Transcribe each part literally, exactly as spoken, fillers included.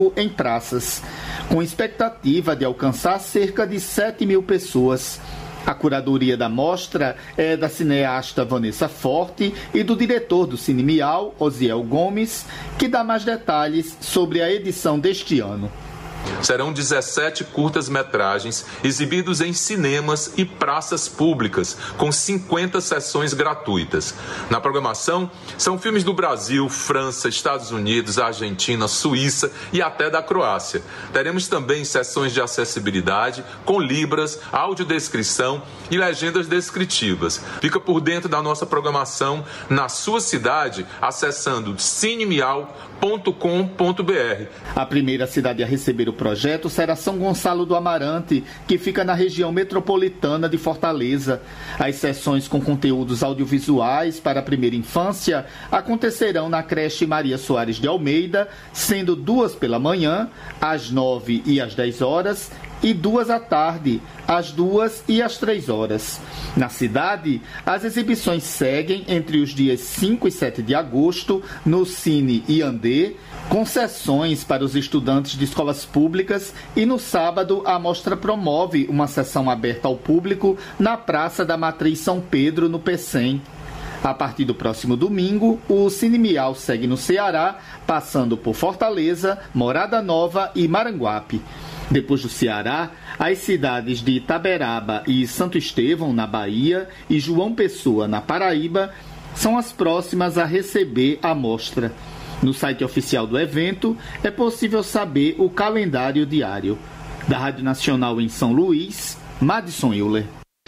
em praças, com expectativa de alcançar cerca de sete mil pessoas. A curadoria da mostra é da cineasta Vanessa Forte e do diretor do Cine Miau, Osiel Gomes, que dá mais detalhes sobre a edição deste ano. Serão dezessete curtas-metragens exibidos em cinemas e praças públicas, com cinquenta sessões gratuitas. Na programação, são filmes do Brasil, França, Estados Unidos, Argentina, Suíça e até da Croácia. Teremos também sessões de acessibilidade, com libras, audiodescrição e legendas descritivas. Fica por dentro da nossa programação na sua cidade, acessando cine miau ponto com ponto b r. A primeira cidade a receber o projeto será São Gonçalo do Amarante, que fica na região metropolitana de Fortaleza. As sessões com conteúdos audiovisuais para a primeira infância acontecerão na creche Maria Soares de Almeida, sendo duas pela manhã, às nove e às dez horas, e duas à tarde, às duas e às três horas. Na cidade, as exibições seguem entre os dias cinco e sete de agosto no Cine Iandê, com sessões para os estudantes de escolas públicas, e no sábado a mostra promove uma sessão aberta ao público na Praça da Matriz São Pedro, no Pecém. A partir do próximo domingo, o Cine Miau segue no Ceará, passando por Fortaleza, Morada Nova e Maranguape. Depois do Ceará, as cidades de Itaberaba e Santo Estevão, na Bahia, e João Pessoa, na Paraíba, são as próximas a receber a mostra. No site oficial do evento é possível saber o calendário diário. Da Rádio Nacional em São Luís, Madison Euler.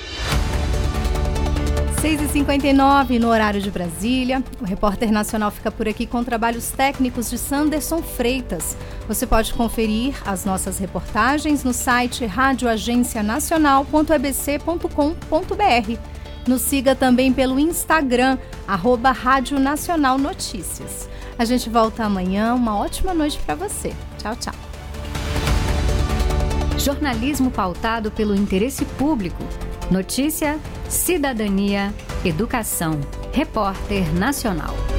seis e cinquenta e nove no horário de Brasília. O Repórter Nacional fica por aqui com trabalhos técnicos de Sanderson Freitas. Você pode conferir as nossas reportagens no site rádio agência nacional ponto e b c ponto com ponto b r. Nos siga também pelo Instagram, arroba Rádio Nacional Notícias. A gente volta amanhã. Uma ótima noite para você. Tchau, tchau. Jornalismo pautado pelo interesse público. Notícia, cidadania, educação. Repórter Nacional.